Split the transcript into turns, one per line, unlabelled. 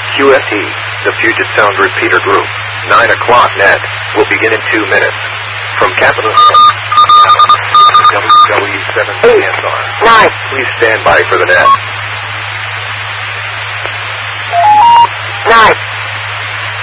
QFE, the Puget Sound Repeater Group. 9 o'clock net will begin in 2 minutes. From Capital WW7 stands on.
9.
Please stand by for the net.